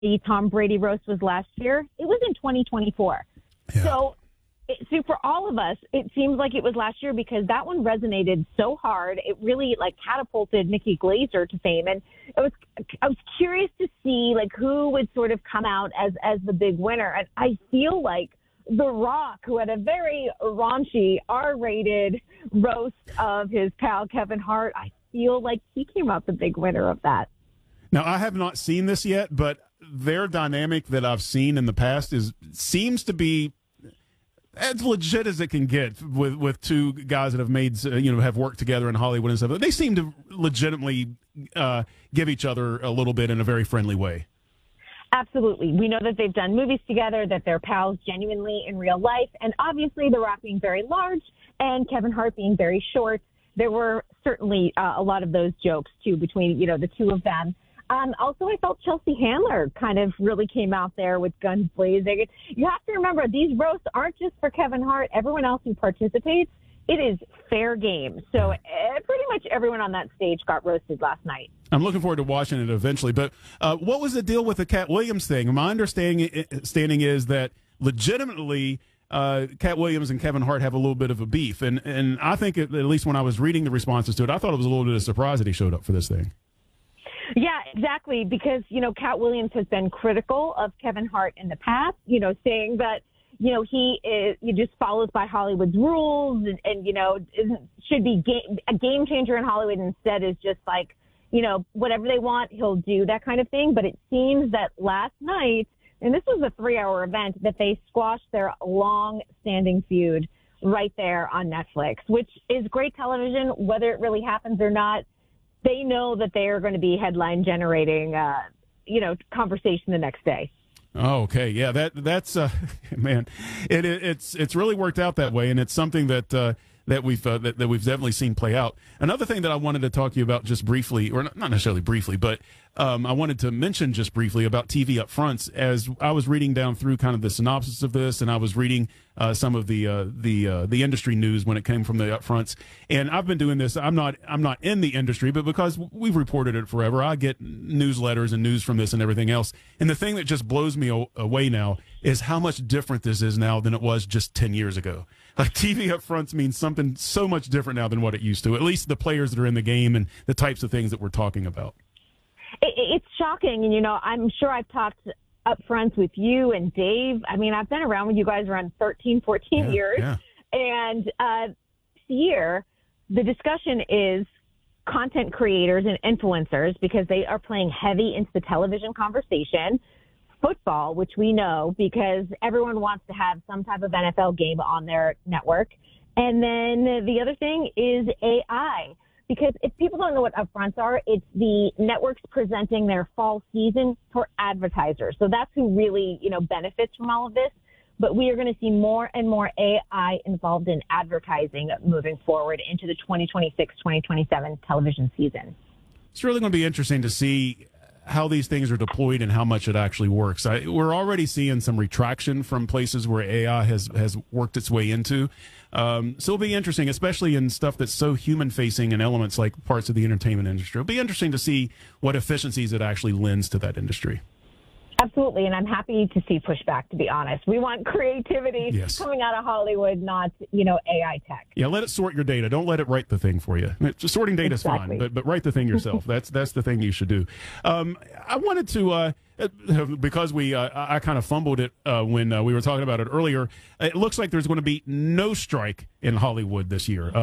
the Tom Brady roast was last year, it was in 2024. Yeah. So for all of us, it seems like it was last year because that one resonated so hard. It really catapulted Nikki Glaser to fame. And I was curious to see who would sort of come out as the big winner. And I feel like The Rock, who had a very raunchy R-rated roast of his pal Kevin Hart, I feel like he came out the big winner of that. Now, I have not seen this yet, but their dynamic that I've seen in the past seems to be as legit as it can get with two guys that have made, have worked together in Hollywood and stuff. They seem to legitimately give each other a little bit in a very friendly way. Absolutely. We know that they've done movies together, that they're pals genuinely in real life. And obviously, The Rock being very large and Kevin Hart being very short, there were certainly a lot of those jokes, too, between, the two of them. Also, I felt Chelsea Handler kind of really came out there with guns blazing. You have to remember, these roasts aren't just for Kevin Hart. Everyone else who participates, it is fair game. So pretty much everyone on that stage got roasted last night. I'm looking forward to watching it eventually. But what was the deal with the Cat Williams thing? My understanding is that legitimately Cat Williams and Kevin Hart have a little bit of a beef. And I think, at least when I was reading the responses to it, I thought it was a little bit of a surprise that he showed up for this thing. Yeah, exactly. Because, Cat Williams has been critical of Kevin Hart in the past, saying that, he just follows by Hollywood's rules and should be a game changer in Hollywood. Instead is just whatever they want, he'll do, that kind of thing. But it seems that last night, and this was a 3-hour event, that they squashed their long-standing feud right there on Netflix, which is great television, whether it really happens or not. They know that they are going to be headline generating, conversation the next day. Oh, okay. Yeah, that's man, it's really worked out that way. And it's something that we've definitely seen play out. Another thing that I wanted to talk to you about just briefly, or not necessarily briefly, but I wanted to mention just briefly about TV upfronts. As I was reading down through kind of the synopsis of this, and I was reading some of the industry news when it came from the upfronts. And I've been doing this. I'm not in the industry, but because we've reported it forever, I get newsletters and news from this and everything else. And the thing that just blows me away now is how much different this is now than it was just 10 years ago. TV upfronts means something so much different now than what it used to, at least the players that are in the game and the types of things that we're talking about. It's shocking. And, I'm sure I've talked upfronts with you and Dave. I mean, I've been around with you guys around 13, 14 years. Yeah. And here, the discussion is content creators and influencers because they are playing heavy into the television conversation. Football, which we know because everyone wants to have some type of NFL game on their network. And then the other thing is AI, because if people don't know what upfronts are, it's the networks presenting their fall season for advertisers. So that's who really, benefits from all of this. But we are going to see more and more AI involved in advertising moving forward into the 2026-2027 television season. It's really going to be interesting to see how these things are deployed and how much it actually works. We're already seeing some retraction from places where AI has worked its way into. So it'll be interesting, especially in stuff that's so human-facing and elements like parts of the entertainment industry. It'll be interesting to see what efficiencies it actually lends to that industry. Absolutely, and I'm happy to see pushback, to be honest. We want creativity coming out of Hollywood, not, AI tech. Yeah, let it sort your data. Don't let it write the thing for you. Just sorting data is fine, but write the thing yourself. That's the thing you should do. I wanted to, because I kind of fumbled it when we were talking about it earlier, it looks like there's going to be no strike in Hollywood this year.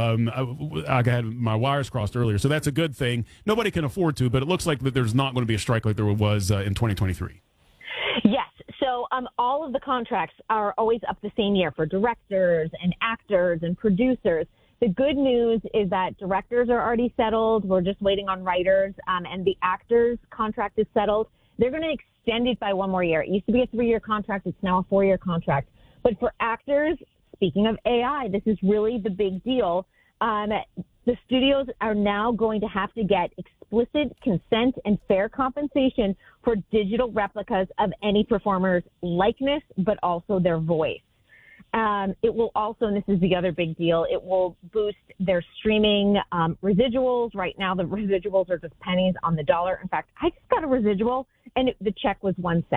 I had my wires crossed earlier, so that's a good thing. Nobody can afford to, but it looks like that there's not going to be a strike like there was in 2023. Yes. So all of the contracts are always up the same year for directors and actors and producers. The good news is that directors are already settled. We're just waiting on writers, and the actors' contract is settled. They're going to extend it by one more year. It used to be a 3-year contract. It's now a 4-year contract. But for actors, speaking of AI, this is really the big deal. The studios are now going to have to get explicit consent and fair compensation for digital replicas of any performer's likeness, but also their voice. It will also, and this is the other big deal, it will boost their streaming residuals. Right now, the residuals are just pennies on the dollar. In fact, I just got a residual, and the check was 1 cent.